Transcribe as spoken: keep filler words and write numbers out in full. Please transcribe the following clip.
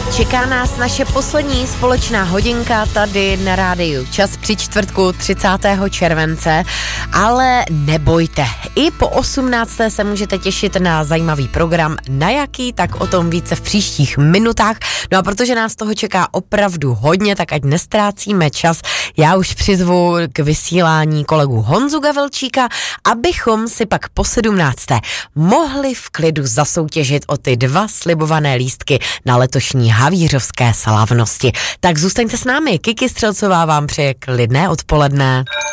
Čeká nás naše poslední společná hodinka tady na rádiu Čas při čtvrtku třicátého července, ale nebojte, i po osmnácté se můžete těšit na zajímavý program, na jaký, tak o tom více v příštích minutách. No a protože nás toho čeká opravdu hodně, tak ať nestrácíme čas, já už přizvu k vysílání kolegu Honzu Gavelčíka, abychom si pak po sedmnácté mohli v klidu zasoutěžit o ty dva slibované lístky na letošní havířovské slavnosti. Tak zůstaňte s námi, Kiki Střelcová vám přeje klidné odpoledne.